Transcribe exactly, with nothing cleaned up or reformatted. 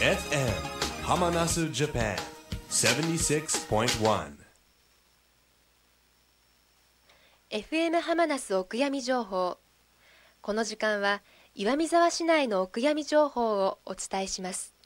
エフエム Hamanasu Japan セブンティシックスポイントワンエフエム 浜那須お悔やみ情報。この時間は岩見沢市内のお悔やみ情報をお伝えします。